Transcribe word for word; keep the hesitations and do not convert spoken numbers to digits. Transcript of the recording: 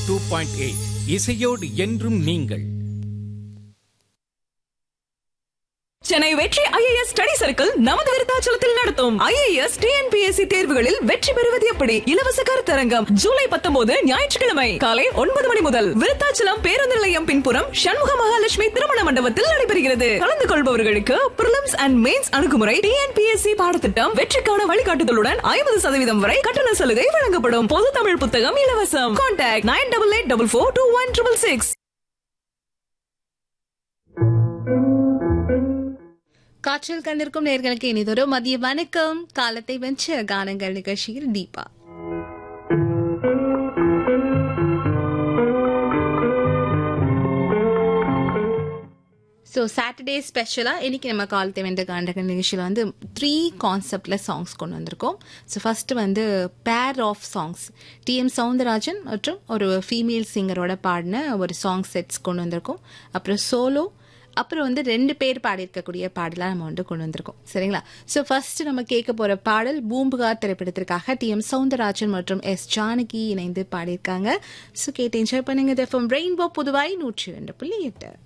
Two point eight இசையோடு என்றும் நீங்கள். சென்னை வெற்றி ஐஏஎஸ் ஸ்டடி சர்க்கிள் நமது விருத்தாச்சலத்தில் நடத்தும் ஐஏஎஸ் டிஎன்பிஎஸ்சி தேர்வுகளில் வெற்றி பெறுவது எப்படி இலவச கருத்தரங்கம் ஜூலை பத்தொன்பது ஞாயிற்றுக்கிழமை காலை ஒன்பது மணி முதல் விருத்தாச்சலம் பேருந்து நிலையம் பின்புறம் சண்முக மகாலட்சுமி திருமண மண்டபத்தில் நடைபெறுகிறது. கலந்து கொள்பவர்களுக்கு பிரிலிம்ஸ் அண்ட் மெயின்ஸ் அணுகுமுறை, டிஎன்பிஎஸ்சி பாடத்திட்டம், வெற்றிக்கான வழிகாட்டுதலுடன் ஐம்பது சதவீதம் வரை கட்டண சலுகை வழங்கப்படும். பொது தமிழ் புத்தகம் இலவசம். Contact nine double eight double four two one triple six. காற்றில் கண்டிருக்கும் நேர்களுக்கு இனிதொரு மதிய வணக்கம். காலத்தை வென்ற கானங்கள் நிகழ்ச்சியில் தீபா. ஸோ சாட்டர்டே ஸ்பெஷலாக இன்னைக்கு நம்ம காலத்தை வென்ற கானங்கள் நிகழ்ச்சியில் வந்து த்ரீ கான்செப்டில் சாங்ஸ் கொண்டு வந்திருக்கோம். ஸோ ஃபர்ஸ்ட் வந்து pair of songs, D M Soundararajan மற்றும் ஒரு ஃபீமேல் சிங்கரோட பாடின ஒரு சாங் செட்ஸ் கொண்டு வந்திருக்கோம். அப்புறம் சோலோ, அப்புறம் வந்து ரெண்டு பேர் பாடியிருக்கக்கூடிய பாடலாம் நம்ம வந்து கொண்டு வந்திருக்கோம். சரிங்களா? ஸோ ஃபர்ஸ்ட் நம்ம கேட்க போகிற பாடல் பூம்புகார் திரைப்படத்திற்காக டி எம் சவுந்தரராஜன் மற்றும் எஸ் ஜானகி இணைந்து பாடியிருக்காங்க. ஸோ கேட்டு என்ஜாய் பண்ணுங்க. ரெயின்போ புதுவாய் நூற்றி ரெண்டு புள்ளி எட்டு.